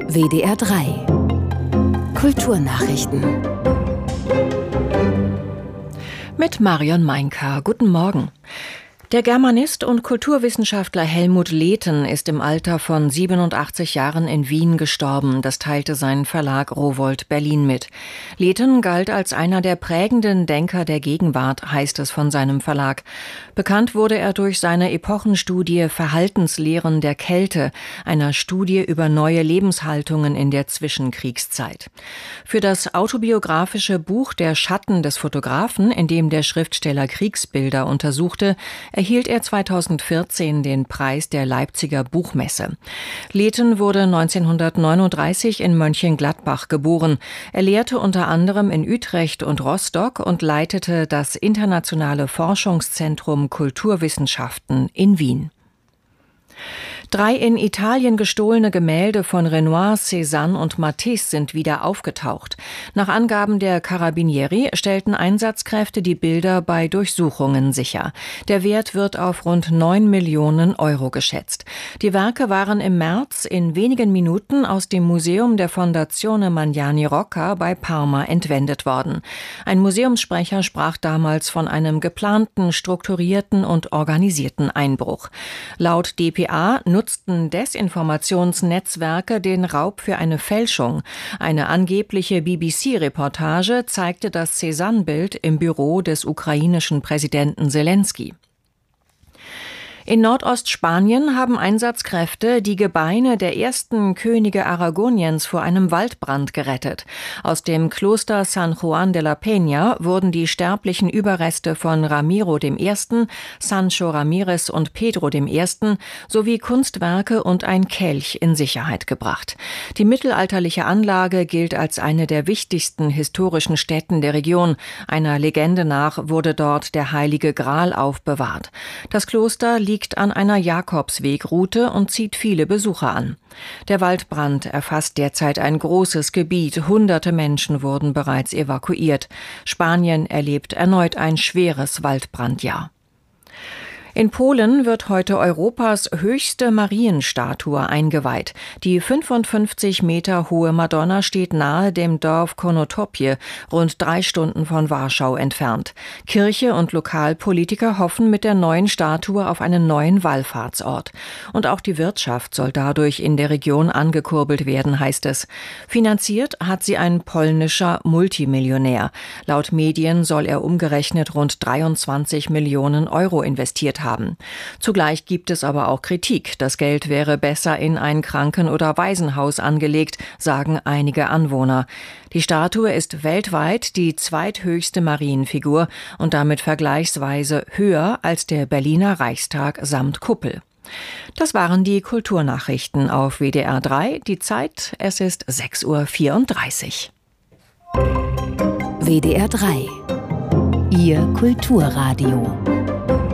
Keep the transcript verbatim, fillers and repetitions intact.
W D R drei Kulturnachrichten mit Marion Meinka. Guten Morgen. Der Germanist und Kulturwissenschaftler Helmut Lehten ist im Alter von siebenundachtzig Jahren in Wien gestorben. Das teilte sein Verlag Rowohlt Berlin mit. Lehten galt als einer der prägenden Denker der Gegenwart, heißt es von seinem Verlag. Bekannt wurde er durch seine Epochenstudie Verhaltenslehren der Kälte, einer Studie über neue Lebenshaltungen in der Zwischenkriegszeit. Für das autobiografische Buch Der Schatten des Fotografen, in dem der Schriftsteller Kriegsbilder untersuchte, erhielt er zweitausendvierzehn den Preis der Leipziger Buchmesse. Lehten wurde neunzehnhundertneununddreißig in Mönchengladbach geboren. Er lehrte unter anderem in Utrecht und Rostock und leitete das Internationale Forschungszentrum Kulturwissenschaften in Wien. Drei in Italien gestohlene Gemälde von Renoir, Cézanne und Matisse sind wieder aufgetaucht. Nach Angaben der Carabinieri stellten Einsatzkräfte die Bilder bei Durchsuchungen sicher. Der Wert wird auf rund neun Millionen Euro geschätzt. Die Werke waren im März in wenigen Minuten aus dem Museum der Fondazione Magnani Rocca bei Parma entwendet worden. Ein Museumssprecher sprach damals von einem geplanten, strukturierten und organisierten Einbruch. Laut D P A nutzten Desinformationsnetzwerke den Raub für eine Fälschung. Eine angebliche B B C-Reportage zeigte das Cézanne-Bild im Büro des ukrainischen Präsidenten Selenskyj. In Nordostspanien haben Einsatzkräfte die Gebeine der ersten Könige Aragoniens vor einem Waldbrand gerettet. Aus dem Kloster San Juan de la Peña wurden die sterblichen Überreste von Ramiro der Erste., Sancho Ramirez und Pedro der Erste. Sowie Kunstwerke und ein Kelch in Sicherheit gebracht. Die mittelalterliche Anlage gilt als eine der wichtigsten historischen Stätten der Region. Einer Legende nach wurde dort der Heilige Gral aufbewahrt. Das Kloster liegt an einer Jakobswegroute und zieht viele Besucher an. Der Waldbrand erfasst derzeit ein großes Gebiet. Hunderte Menschen wurden bereits evakuiert. Spanien erlebt erneut ein schweres Waldbrandjahr. In Polen wird heute Europas höchste Marienstatue eingeweiht. Die fünfundfünfzig Meter hohe Madonna steht nahe dem Dorf Konotopie, rund drei Stunden von Warschau entfernt. Kirche und Lokalpolitiker hoffen mit der neuen Statue auf einen neuen Wallfahrtsort. Und auch die Wirtschaft soll dadurch in der Region angekurbelt werden, heißt es. Finanziert hat sie ein polnischer Multimillionär. Laut Medien soll er umgerechnet rund dreiundzwanzig Millionen Euro investiert haben. haben. Zugleich gibt es aber auch Kritik. Das Geld wäre besser in ein Kranken- oder Waisenhaus angelegt, sagen einige Anwohner. Die Statue ist weltweit die zweithöchste Marienfigur und damit vergleichsweise höher als der Berliner Reichstag samt Kuppel. Das waren die Kulturnachrichten auf W D R drei. Die Zeit, es ist sechs Uhr vierunddreißig. W D R drei, Ihr Kulturradio.